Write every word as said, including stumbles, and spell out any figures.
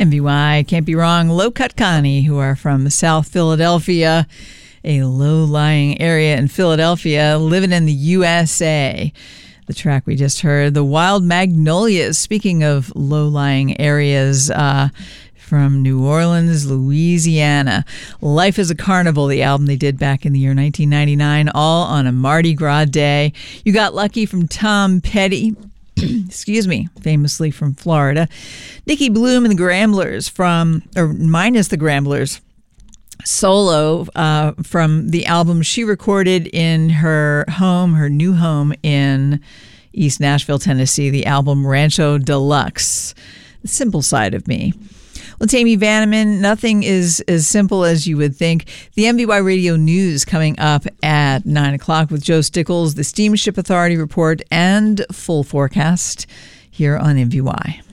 M V Y, can't be wrong. Low Cut Connie, who are from South Philadelphia, a low-lying area in Philadelphia, living in the U S A. The track we just heard, The Wild Magnolias. Speaking of low-lying areas, uh, from New Orleans, Louisiana. Life is a Carnival, the album they did back in the year nineteen ninety-nine, all on a Mardi Gras day. You Got Lucky from Tom Petty. Excuse me, famously from Florida. Nikki Bloom and the Gramblers from, or minus the Gramblers, solo uh, from the album she recorded in her home, her new home in East Nashville, Tennessee, the album Rancho Deluxe, The Simple Side of Me. Well, Tammy Vanneman, nothing is as simple as you would think. The M V Y Radio News coming up at nine o'clock with Joe Stickles, the Steamship Authority report, and full forecast here on M V Y.